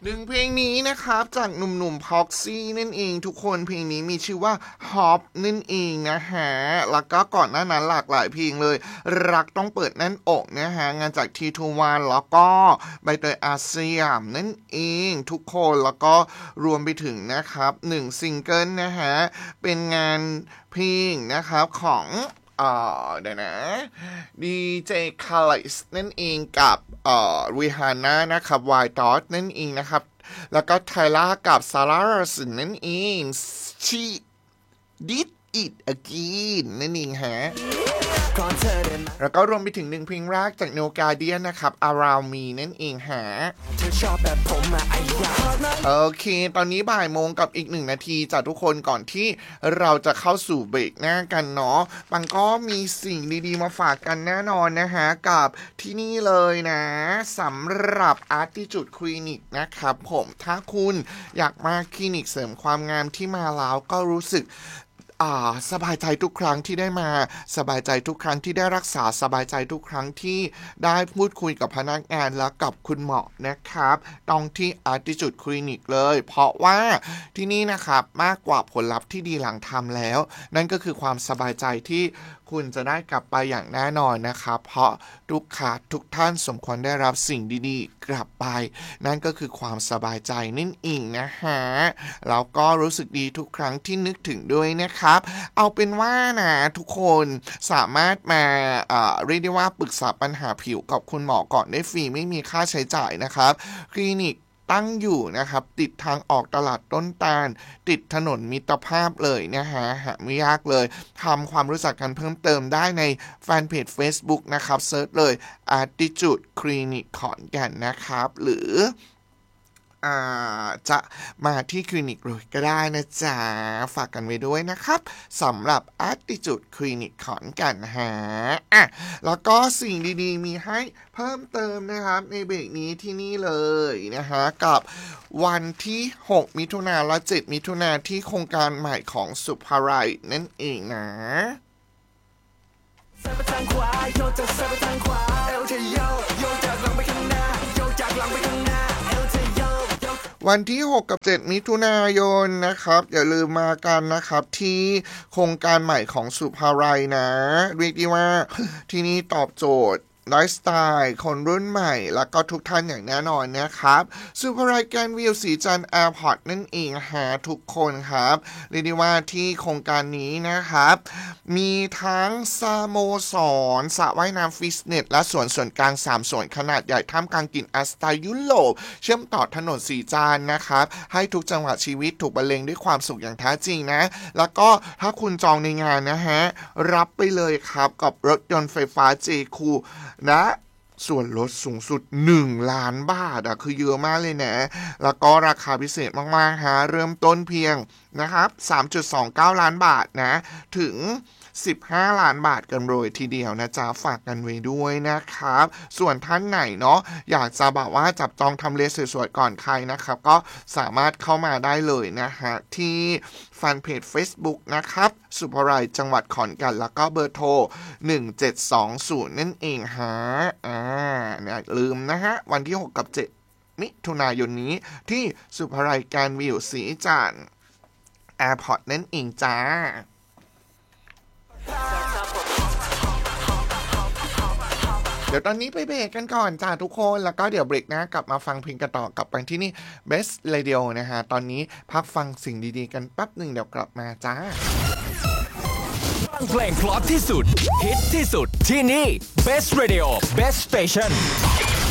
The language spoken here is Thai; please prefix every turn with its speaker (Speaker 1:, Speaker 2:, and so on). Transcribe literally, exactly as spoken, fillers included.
Speaker 1: หนึ่งเพลงนี้นะครับจากหนุ่มๆพ็อกซี่นั่นเองทุกคนเพลงนี้มีชื่อว่า Hop นั่นเองนะฮะแล้วก็ก่อนหน้านั้นหลากหลายเพลงเลยรักต้องเปิดแน่นอกนะฮะงานจาก ที ทู วัน แล้วก็ใบเตยอาสยามนั่นเองทุกคนแล้วก็รวมไปถึงนะครับหนึ่งซิงเกิลนะฮะเป็นงานเพลงนะครับของเอ่อเดี๋ยวนะดีเจคาลิสนั่นเองกับเอ่อริฮาน่านะครับวายดอทนั่นเองนะครับแล้วก็ไทล่ากับซาร่าสันนั่นเอง She Did It Again นั่นเองฮะแล้วก็รวมไปถึงหนึ่งเพลงแรกจาก No Guardian นะครับ Around Me นั่นเองฮะโอเคตอนนี้บ่ายโมงกับอีกหนึ่งนาทีจากทุกคนก่อนที่เราจะเข้าสู่เบรกหน้ากันเนาะปังก็มีสิ่งดีๆมาฝากกันแน่นอนนะฮะกับที่นี่เลยนะสำหรับ Attitude Clinic นะครับผมถ้าคุณอยากมาคลินิกเสริมความงามที่มาแล้วก็รู้สึกสบายใจทุกครั้งที่ได้มาสบายใจทุกครั้งที่ได้รักษาสบายใจทุกครั้งที่ได้พูดคุยกับพนักงานและกับคุณหมอนะครับต้องที่ Attitude Clinic เลยเพราะว่าที่นี่นะครับมากกว่าผลลัพธ์ที่ดีหลังทำแล้วนั่นก็คือความสบายใจที่คุณจะได้กลับไปอย่างแน่นอนนะครับเพราะลูกค้าทุกท่านสมควรได้รับสิ่งดีๆกลับไปนั่นก็คือความสบายใจนั่นเองนะฮะแล้วก็รู้สึกดีทุกครั้งที่นึกถึงด้วยนะครับเอาเป็นว่านะทุกคนสามารถมาเอ่อเรียกได้ว่าปรึกษาปัญหาผิวกับคุณหมอก่อนได้ฟรีไม่มีค่าใช้จ่ายนะครับคลินิกตั้งอยู่นะครับติดทางออกตลาดต้นตาลติดถนนมิตรภาพเลยนะฮะหาไม่ยากเลยทำความรู้จักกันเพิ่มเติมได้ในแฟนเพจ Facebook นะครับเซิร์ชเลย Attitude Clinic ขอนแก่นนะครับหรือจะมาที่คลินิกเลยก็ได้นะจ๊ะฝากกันไว้ด้วยนะครับสำหรับ Attitude Clinic ขอนแก่นฮะอ่ะแล้วก็สิ่งดีๆมีให้เพิ่มเติมนะครับในเบรกนี้ที่นี่เลยนะฮะกับวันที่หกมิถุนายนและเจ็ดมิถุนายนที่โครงการใหม่ของสุภาลัยนั่นเองนะวันที่หกกับเจ็ดมิถุนายนนะครับอย่าลืมมากันนะครับที่โครงการใหม่ของสุภาลัยนะเรียกได้ว่าที่นี่ตอบโจทย์ไลฟ์สไตล์คนรุ่นใหม่แล้วก็ทุกท่านอย่างแน่นอนนะครับสุภาลัยแกรนด์วิวสีจันทร์แอร์พอร์ตนั่นเองฮะทุกคนครับเรียกได้ว่าที่โครงการนี้นะครับมีทั้งสโมสรสระว่ายน้ำฟิตเนสและสวนส่วนกลางสามส่วนขนาดใหญ่ท่ามกลางกลิ่นอสไตล์ยุโรปเชื่อมต่อถนนสีจันทร์นะครับให้ทุกจังหวะชีวิตถูกบรรเลงด้วยความสุขอย่างแท้จริงนะแล้วก็ถ้าคุณจองในงานนะฮะรับไปเลยครับกับรถยนต์ไฟฟ้า เจ คู นะส่วนลดสูงสุดหนึ่งล้านบาทอ่ะคือเยอะมากเลยนะแล้วก็ราคาพิเศษมากๆฮะเริ่มต้นเพียงนะครับ สามจุดสองเก้า ล้านบาทนะถึงสิบห้าล้านบาทกันเลยทีเดียวนะจ๊ะฝากกันไว้ด้วยนะครับส่วนท่านไหนเนาะอยากจะแบบว่าจับจองทำเลสวยๆก่อนใครนะครับก็สามารถเข้ามาได้เลยนะฮะที่แฟนเพจ Facebook นะครับสุภาลัยจังหวัดขอนแก่นแล้วก็เบอร์โทรหนึ่งเจ็ดสองศูนย์นั่นเองฮะอ่าอย่าลืมนะฮะวันที่หกกับเจ็ดมิถุนายนนี้ที่สุภาลัยแกรนด์วิวสีจันทร์แอร์พอร์ตนั่นเองจ้าเดี๋ยวตอนนี้ไปเบรกกันก่อนจ้าทุกคนแล้วก็เดี๋ยวเบรกหน้ากลับมาฟังเพลงกันต่อกับไปที่นี่ Best Radio นะฮะตอนนี้พักฟังสิ่งดีๆกันแป๊บหนึ่งเดี๋ยวกลับมาจ้า
Speaker 2: เพลงเพราะที่สุดฮิตที่สุดที่นี่ Best Radio Best Station